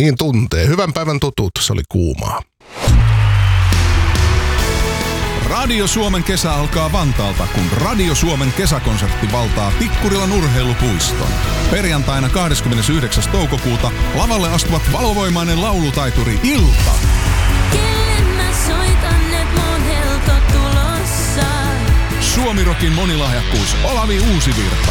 Niin tuntee. Hyvän päivän tutut, se oli kuumaa. Radio Suomen kesä alkaa Vantaalta, kun Radio Suomen kesäkonsertti valtaa Tikkurilan urheilupuiston. Perjantaina 29. toukokuuta lavalle astuvat valovoimainen laulutaituri Ilta. Kelle mä soitan, et mun helto tulossa. Suomirokin monilahjakkuus Olavi Uusivirta.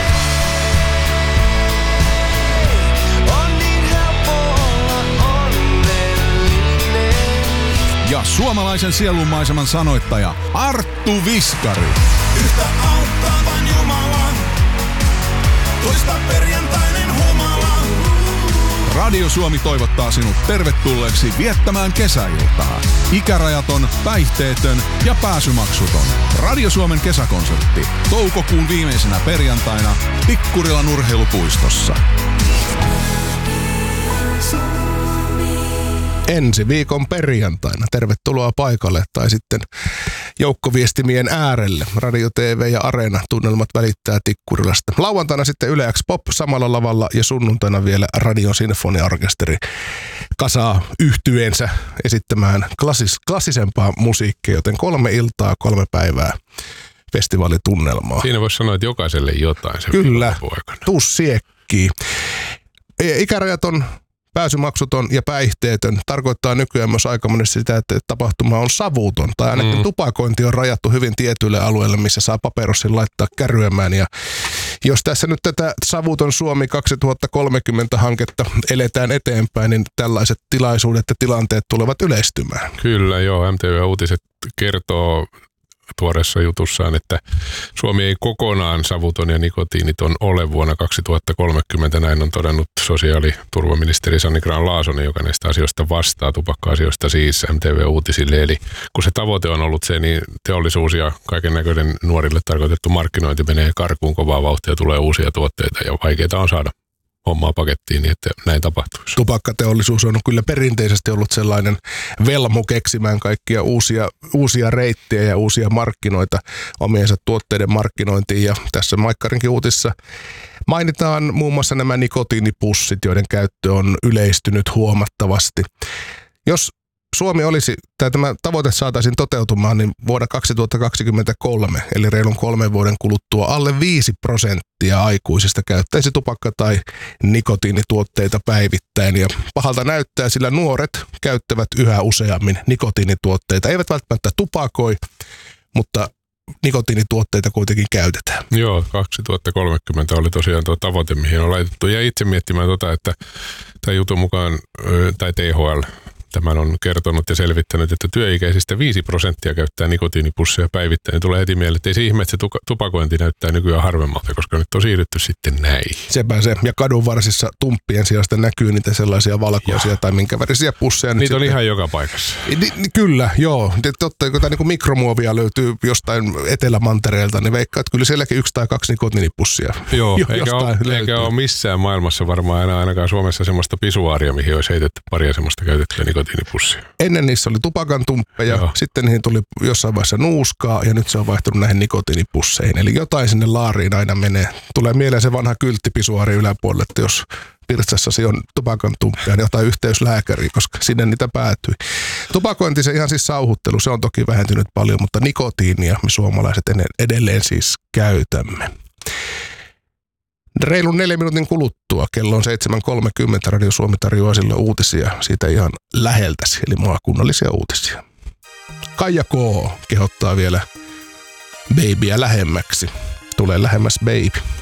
On niin helppo olla onnellinen. Ja suomalaisen sielunmaiseman sanoittaja Arttu Viskari. Yhtä auttavan Jumalan, toista perjantainen humala. Radio Suomi toivottaa sinut tervetulleeksi viettämään kesäiltaa. Ikärajaton, päihteetön ja pääsymaksuton. Radio Suomen kesäkonsertti. Toukokuun viimeisenä perjantaina Tikkurilan urheilupuistossa. Ensi viikon perjantaina. Tervetuloa paikalle tai sitten joukkoviestimien äärelle. Radio, TV ja Areena tunnelmat välittää Tikkurilasta. Lauantaina sitten Yle X Pop samalla lavalla ja sunnuntaina vielä Radion sinfoniaorkesteri kasaa yhtyeensä esittämään klassisempaa musiikkia, joten 3 iltaa, 3 päivää festivaalitunnelmaa. Siinä voisi sanoa, että jokaiselle jotain. Se Kyllä, tuu siekkii. Ikärajaton, pääsymaksuton ja päihteetön tarkoittaa nykyään myös aika monesti sitä, että tapahtuma on savuton. Tai ainakin tupakointi on rajattu hyvin tietyille alueille, missä saa paperossin laittaa kärryämään. Ja jos tässä nyt tätä Savuton Suomi 2030-hanketta eletään eteenpäin, niin tällaiset tilaisuudet ja tilanteet tulevat yleistymään. Kyllä, joo. MTV-uutiset kertoo tuoreessa jutussaan, että Suomi ei kokonaan savuton ja nikotiiniton ole vuonna 2030. Näin on todennut sosiaaliturvaministeri Sanni Grahn-Laasonen, joka näistä asioista vastaa, tupakka-asioista siis MTV-uutisille. Eli kun se tavoite on ollut se, niin teollisuus ja kaiken näköinen nuorille tarkoitettu markkinointi menee karkuun kovaa vauhtia, tulee uusia tuotteita ja vaikeaa on saada hommaa pakettiin niin, että näin tapahtuisi. Tupakkateollisuus on kyllä perinteisesti ollut sellainen velmu keksimään kaikkia uusia reittejä ja uusia markkinoita omiensa tuotteiden markkinointiin. Ja tässä Maikkarinkin uutissa mainitaan muun muassa nämä nikotiinipussit, joiden käyttö on yleistynyt huomattavasti. Jos Suomi olisi, tai tämä tavoite saataisiin toteutumaan, niin vuonna 2023, eli reilun 3 vuoden kuluttua, alle 5% aikuisista käyttäisi tupakka- tai nikotiinituotteita päivittäin. Ja pahalta näyttää, sillä nuoret käyttävät yhä useammin nikotiinituotteita. Eivät välttämättä tupakoi, mutta nikotiinituotteita kuitenkin käytetään. Joo, 2030 oli tosiaan tuo tavoite, mihin on laitettu. Ja itse miettimään että tämän jutun mukaan, tai THL, tämän on kertonut ja selvittänyt, että työikäisistä 5% käyttää nikotiinipusseja päivittäin. Ja tulee heti mieleen, että ei se ihme, että se tupakointi näyttää nykyään harvemmalta, koska nyt on siirrytty sitten näin. Sepä se. Ja kadun varsissa tumppien sijasta näkyy niitä sellaisia valkoisia tai minkä värisiä pusseja. Niitä on ihan joka paikassa. Kyllä, joo. Totta, kun tämä niin mikromuovia löytyy jostain Etelämantereelta, niin veikkaa, että kyllä sielläkin 1 tai 2 nikotiinipussia. Joo, eikä ole missään maailmassa varmaan ainakaan Suomessa semmoista pisuaaria, mihin olisi heitetty paria semmoista käytettyä nikotiinipussia. Ennen niissä oli tupakan tumppeja, sitten niihin tuli jossain vaiheessa nuuskaa ja nyt se on vaihtunut näihin nikotiinipusseihin. Eli jotain sinne laariin aina menee. Tulee mieleen se vanha kyltti pisuaari yläpuolelle, että jos pirtsassasi on tupakan tumppeja, niin jotain yhteys lääkäriin, koska sinne niitä päätyi. Tupakointi, se ihan siis sauhuttelu, se on toki vähentynyt paljon, mutta nikotiinia me suomalaiset edelleen siis käytämme. Reilun 4 minuutin kuluttua, kello on 7.30, Radio Suomi tarjoaa sille uutisia siitä ihan läheltäsi, eli maakunnallisia uutisia. Kaija K. kehottaa vielä babyä lähemmäksi. Tulee lähemmäs baby.